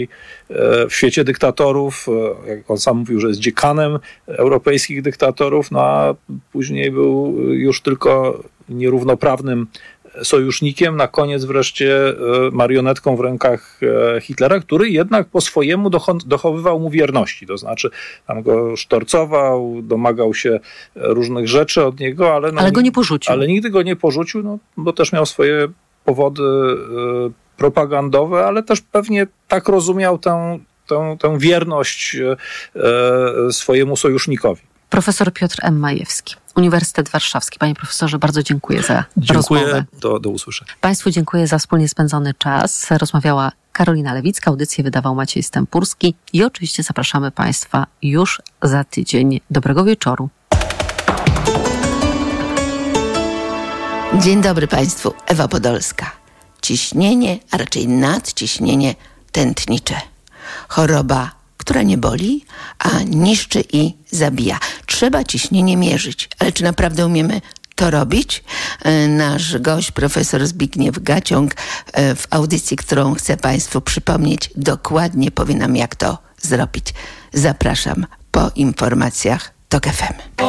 w świecie dyktatorów, jak on sam mówił, że jest dziekanem europejskich dyktatorów, no a później był już tylko nierównoprawnym sojusznikiem, na koniec wreszcie marionetką w rękach Hitlera, który jednak po swojemu dochowywał mu wierności, to znaczy tam go sztorcował, domagał się różnych rzeczy od niego, ale go nie porzucił. Ale nigdy go nie porzucił, no, bo też miał swoje powody propagandowe, ale też pewnie tak rozumiał tę wierność swojemu sojusznikowi. Profesor Piotr M. Majewski, Uniwersytet Warszawski. Panie profesorze, bardzo dziękuję za rozmowę. Do usłyszenia. Państwu dziękuję za wspólnie spędzony czas. Rozmawiała Karolina Lewicka, audycję wydawał Maciej Stępurski i oczywiście zapraszamy Państwa już za tydzień. Dobrego wieczoru. Dzień dobry Państwu, Ewa Podolska. Ciśnienie, a raczej nadciśnienie tętnicze. Choroba, która nie boli, a niszczy i zabija. Trzeba ciśnienie mierzyć, ale czy naprawdę umiemy to robić? Nasz gość, profesor Zbigniew Gaciąg, w audycji, którą chcę Państwu przypomnieć, dokładnie powie nam, jak to zrobić. Zapraszam po informacjach TOK FM.